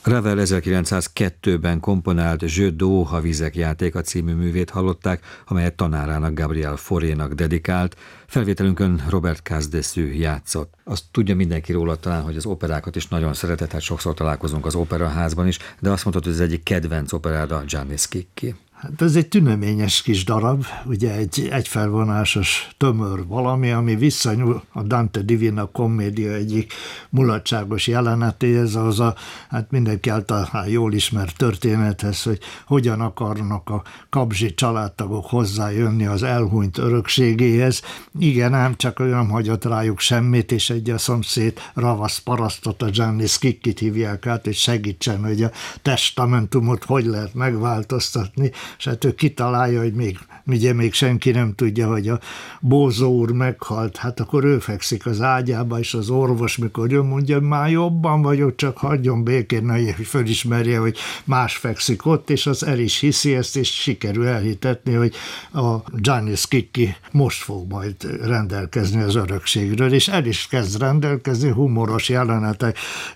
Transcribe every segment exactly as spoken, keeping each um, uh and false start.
Ravel ezerkilencszázkettőben komponált Jeu d'eau, Havizek játéka című művét hallották, amelyet tanárának, Gabriel Faurénak dedikált. Felvételünkön Robert Casse-Dessus játszott. Azt tudja mindenki róla talán, hogy az operákat is nagyon szeretett, hát sokszor találkozunk az operaházban is, de azt mondtad, hogy ez egyik kedvenc operád a Gianni Schicchi. Hát ez egy tüneményes kis darab, ugye egy egyfelvonásos tömör valami, ami visszanyúl a Dante Divina Commedia egyik mulatságos jelenetéhez, az a, hát mindenki által hát jól ismert történethez, hogy hogyan akarnak a kabzsi családtagok hozzájönni az elhunyt örökségéhez. Igen, ám csak nem hagyott rájuk semmit, és egy a szomszéd ravasz parasztot, a Gianni Schicchit hívják át, hogy segítsen, hogy a testamentumot hogy lehet megváltoztatni, és hát ő kitalálja, hogy még, ugye még senki nem tudja, hogy a Bózó úr meghalt, hát akkor ő fekszik az ágyába, és az orvos, mikor jön, mondja, már jobban vagyok, csak hagyjon békén, hogy fölismerje, hogy más fekszik ott, és az el is hiszi ezt, és sikerül elhitetni, hogy a Gianni Schicchi most fog majd rendelkezni az örökségről, és el is kezd rendelkezni humoros jelenetek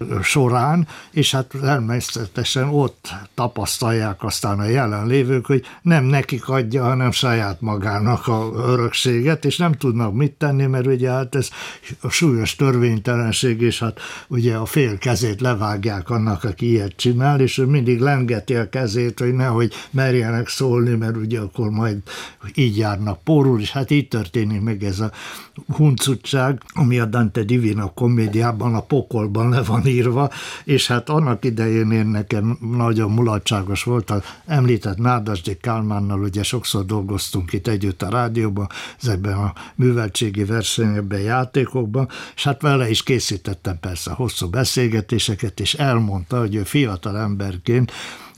során, és hát természetesen ott tapasztalják aztán a jelenlévők, hogy nem nekik adja, hanem saját magának a örökséget, és nem tudnak mit tenni, mert ugye hát ez a súlyos törvénytelenség, és hát ugye a fél kezét levágják annak, aki ilyet csinál, és ő mindig lengeti a kezét, hogy nehogy merjenek szólni, mert ugye akkor majd így járnak pórul, és hát így történik meg ez a huncutság, ami a Dante Divina Comediában, a pokolban le van írva, és hát annak idején én nekem nagyon mulatságos volt, az említett Nádasdy Kálmánnal ugye sokszor dolgoztunk itt együtt a rádióban, ezekben a műveltségi versenyekben, játékokban, és hát vele is készítettem persze hosszú beszélgetéseket, és elmondta, hogy ő fiatal emberként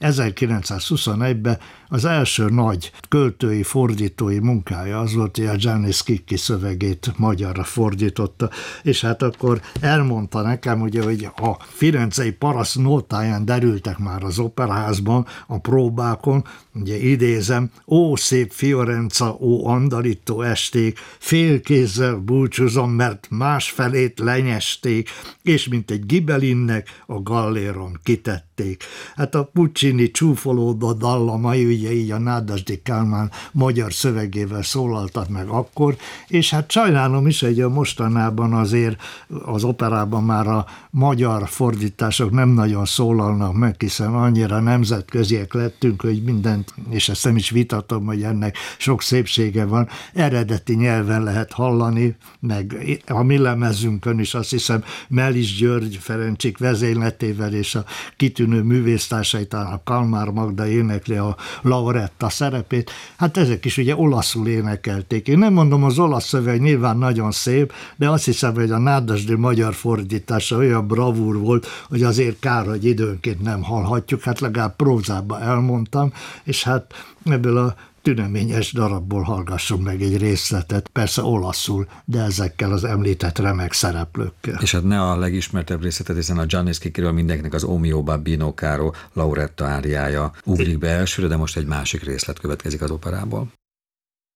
ezerkilencszázhuszonegyben az első nagy költői, fordítói munkája az volt, hogy a Gianni Schicchi szövegét magyarra fordította, és hát akkor elmondta nekem, ugye, hogy a firenzei paraszt nótáján derültek már az operaházban, a próbákon, ugye idézem, ó szép Fiorenza, ó andalító esték, félkézzel búcsúzom, mert másfelét lenyesték, és mint egy gibelinnek a galléron kitették. Hát a Puccini csúfolódó dallamai, ugye így a Nádasdy Kálmán magyar szövegével szólaltak meg akkor, és hát sajnálom is, hogy a mostanában azért az operában már a magyar fordítások nem nagyon szólalnak meg, hiszen annyira nemzetköziek lettünk, hogy mindent, és ezt nem is vitatom, hogy ennek sok szépsége van, eredeti nyelven lehet hallani, meg a mi lemezünkön is azt hiszem Melis György Ferencsik vezényletével és a kitűnő művésztársai, talán a Kalmár Magda énekli a Lauretta szerepét, hát ezek is ugye olaszul énekelték. Én nem mondom, az olasz szöveg nyilván nagyon szép, de azt hiszem, hogy a Nádasdy magyar fordítása olyan bravúr volt, hogy azért kár, hogy időnként nem hallhatjuk, hát legalább prózában elmondtam, és hát ebből a tüneményes darabból hallgassunk meg egy részletet, persze olaszul, de ezekkel az említett remek szereplőkkel. És hát ne a legismertebb részletet, hiszen a Gianni Schicchiről mindenkinek az O mio babbino caro Lauretta áriája ugrik be elsőre, de most egy másik részlet következik az operából.